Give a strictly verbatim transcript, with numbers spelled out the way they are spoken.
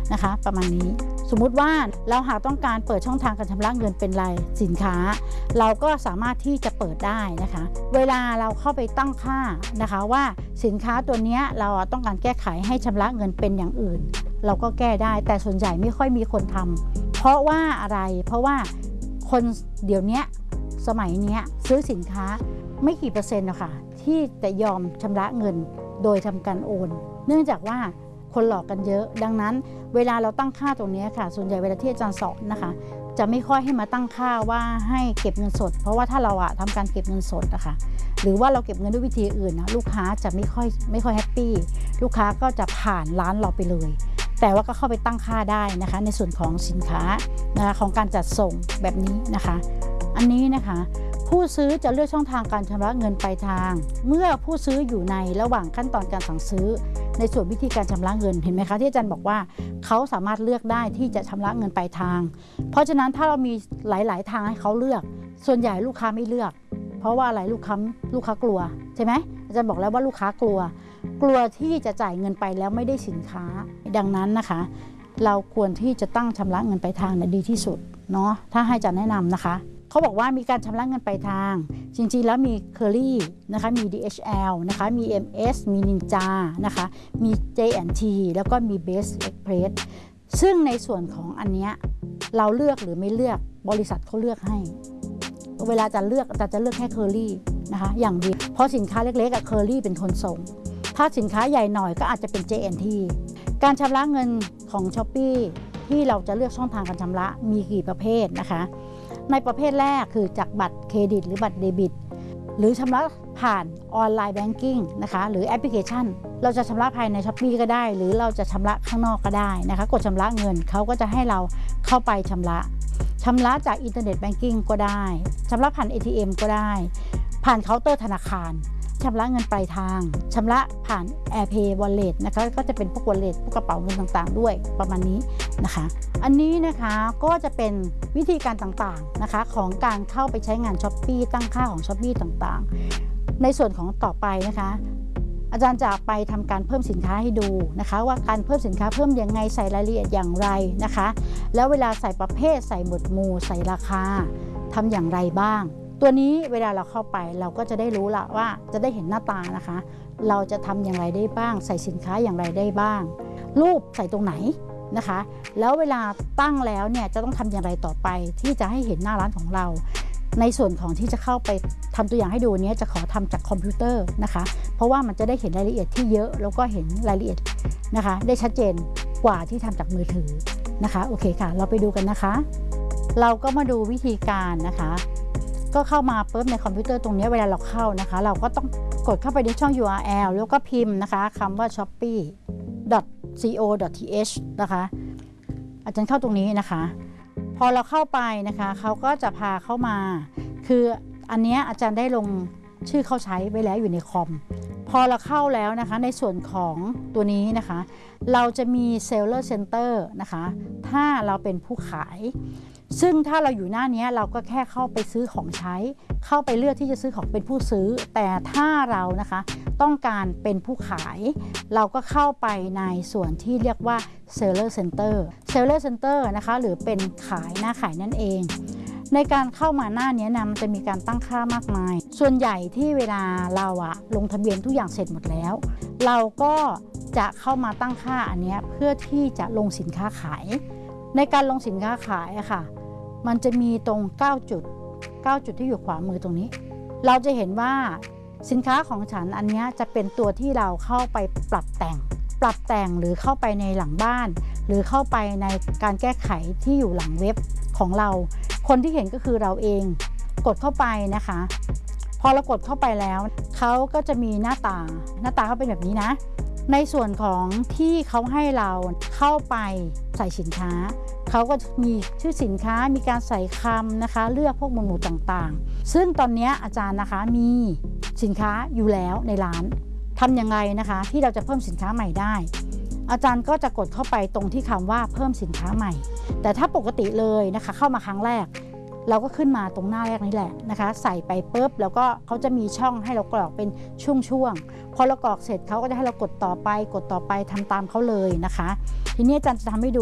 นะคะประมาณนี้สมมุติว่าเราหากต้องการเปิดช่องทางการชำระเงินเป็นรายสินค้าเราก็สามารถที่จะเปิดได้นะคะเวลาเราเข้าไปตั้งค่านะคะว่าสินค้าตัวนี้เราต้องการแก้ไขให้ชำระเงินเป็นอย่างอื่นเราก็แก้ได้แต่ส่วนใหญ่ไม่ค่อยมีคนทำเพราะว่าอะไรเพราะว่าคนเดี๋ยวนี้สมัยนี้ซื้อสินค้าไม่กี่เปอร์เซ็นต์นะคะที่จะยอมชำระเงินโดยทำการโอนเนื่องจากว่าคนหลอกกันเยอะดังนั้นเวลาเราตั้งค่าตรงนี้ค่ะส่วนใหญ่เวลาที่อาจารย์สอนนะคะจะไม่ค่อยให้มาตั้งค่าว่าให้เก็บเงินสดเพราะว่าถ้าเราอะทำการเก็บเงินสดนะคะหรือว่าเราเก็บเงินด้วยวิธีอื่นนะลูกค้าจะไม่ค่อยไม่ค่อยแฮปปี้ลูกค้าก็จะผ่านร้านเราไปเลยแต่ว่าก็เข้าไปตั้งค่าได้นะคะในส่วนของสินค้านะคะของการจัดส่งแบบนี้นะคะอันนี้นะคะผู้ซื้อจะเลือกช่องทางการชำระเงินปลายทางเมื่อผู้ซื้ออยู่ในระหว่างขั้นตอนการสั่งซื้อในส่วนวิธีการชำระเงินเห็นไหมคะที่อาจารย์บอกว่าเขาสามารถเลือกได้ที่จะชำระเงินปลายทางเพราะฉะนั้นถ้าเรามีหลายๆทางให้เขาเลือกส่วนใหญ่ลูกค้าไม่เลือกเพราะว่าอะไรลูกค้าลูกค้ากลัวใช่ไหมอาจารย์บอกแล้วว่าลูกค้ากลัวกลัวที่จะจ่ายเงินไปแล้วไม่ได้สินค้าดังนั้นนะคะเราควรที่จะตั้งชำระเงินปลายทางเนี่ยดีที่สุดเนาะถ้าให้อาจารย์แนะนำนะคะเขาบอกว่ามีการชำระเงินปลายทางจริงๆแล้วมี Curly นะคะมี ดี เอช แอล นะคะมี เอ็ม เอส มี Ninja นะคะมี เจ แอนด์ ที แล้วก็มี Best Express ซึ่งในส่วนของอันเนี้ยเราเลือกหรือไม่เลือกบริษัทเขาเลือกให้เวลาจะเลือกจะจะเลือกแค่ Curly นะคะอย่างเดียวเพราะสินค้าเล็กๆกับ Curly เป็นคนส่งถ้าสินค้าใหญ่หน่อยก็อาจจะเป็น เจ แอนด์ ที การชำระเงินของ Shopee ที่เราจะเลือกช่องทางการชำระมีกี่ประเภทนะคะในประเภทแรกคือจากบัตรเครดิตหรือบัตรเดบิตหรือชำระผ่านออนไลน์แบงกิ้งนะคะหรือแอปพลิเคชันเราจะชำระภายใน Shopee ก็ได้หรือเราจะชำระข้างนอกก็ได้นะคะกดชำระเงินเขาก็จะให้เราเข้าไปชำระชำระจากอินเทอร์เน็ตแบงกิ้งก็ได้ชำระผ่าน เอ ที เอ็ม ก็ได้ผ่านเคาน์เตอร์ธนาคารชำระเงินปลายทางชำระผ่าน AirPay Wallet นะคะก็จะเป็นพวก Wallet พวกกระเป๋าเงินต่างๆด้วยประมาณนี้นะคะอันนี้นะคะก็จะเป็นวิธีการต่างๆนะคะของการเข้าไปใช้งาน Shopee ตั้งค่าของ Shopee ต่างๆในส่วนของต่อไปนะคะอาจารย์จะไปทำการเพิ่มสินค้าให้ดูนะคะว่าการเพิ่มสินค้าเพิ่มยังไงใส่รายละเอียดอย่างไรนะคะแล้วเวลาใส่ประเภทใส่หมวดหมู่ใส่ราคาทำอย่างไรบ้างตัวนี้เวลาเราเข้าไปเราก็จะได้รู้ละว่าจะได้เห็นหน้าตานะคะเราจะทำอย่างไรได้บ้างใส่สินค้าอย่างไรได้บ้างรูปใส่ตรงไหนนะคะแล้วเวลาตั้งแล้วเนี่ยจะต้องทำอย่างไรต่อไปที่จะให้เห็นหน้าร้านของเราในส่วนของที่จะเข้าไปทำตัวอย่างให้ดูนี้จะขอทำจากคอมพิวเตอร์นะคะเพราะว่ามันจะได้เห็นรายละเอียดที่เยอะแล้วก็เห็นรายละเอียดนะคะได้ชัดเจนกว่าที่ทำจากมือถือนะคะโอเคค่ะเราไปดูกันนะคะเราก็มาดูวิธีการนะคะก็เข้ามาปุ๊บในคอมพิวเตอร์ตรงนี้เวลาเราเข้านะคะเราก็ต้องกดเข้าไปในช่อง ยู อาร์ แอล แล้วก็พิมพ์นะคะคำว่า ช็อปปี้ ดอท ซี โอ ดอท ที เอช นะคะอาจารย์เข้าตรงนี้นะคะพอเราเข้าไปนะคะเขาก็จะพาเข้ามาคืออันนี้อาจารย์ได้ลงชื่อเขาใช้ไว้แล้วอยู่ในคอมพอเราเข้าแล้วนะคะในส่วนของตัวนี้นะคะเราจะมี Seller Center นะคะถ้าเราเป็นผู้ขายซึ่งถ้าเราอยู่หน้านี้เราก็แค่เข้าไปซื้อของใช้เข้าไปเลือกที่จะซื้อของเป็นผู้ซื้อแต่ถ้าเรานะคะต้องการเป็นผู้ขายเราก็เข้าไปในส่วนที่เรียกว่า Seller Center Seller Center นะคะหรือเป็นขายหน้าขายนั่นเองในการเข้ามาหน้านี้นะมันจะมีการตั้งค่ามากมายส่วนใหญ่ที่เวลาเราอะลงทะเบียนทุกอย่างเสร็จหมดแล้วเราก็จะเข้ามาตั้งค่าอันนี้เพื่อที่จะลงสินค้าขายในการลงสินค้าขายอะค่ะมันจะมีตรงเก้าจุดเก้าจุดที่อยู่ขวามือตรงนี้เราจะเห็นว่าสินค้าของฉันอันนี้จะเป็นตัวที่เราเข้าไปปรับแต่งปรับแต่งหรือเข้าไปในหลังบ้านหรือเข้าไปในการแก้ไขที่อยู่หลังเว็บของเราคนที่เห็นก็คือเราเองกดเข้าไปนะคะพอเรากดเข้าไปแล้วเขาก็จะมีหน้าตาหน้าตาเขาเป็นแบบนี้นะในส่วนของที่เขาให้เราเข้าไปใส่สินค้าเขาก็มีชื่อสินค้ามีการใส่คำนะคะเลือกพวกหมวดหมู่ต่างๆซึ่งตอนนี้อาจารย์นะคะมีสินค้าอยู่แล้วในร้านทำยังไงนะคะที่เราจะเพิ่มสินค้าใหม่ได้อาจารย์ก็จะกดเข้าไปตรงที่คำว่าเพิ่มสินค้าใหม่แต่ถ้าปกติเลยนะคะเข้ามาครั้งแรกเราก็ขึ้นมาตรงหน้าแรกนี้แหละนะคะใส่ไปปุ๊บแล้วก็เขาจะมีช่องให้เรากรอกเป็นช่วงๆพอเรากรอกเสร็จเขาก็จะให้เรากดต่อไปกดต่อไปทำตามเขาเลยนะคะทีนี้อาจารย์จะทำให้ดู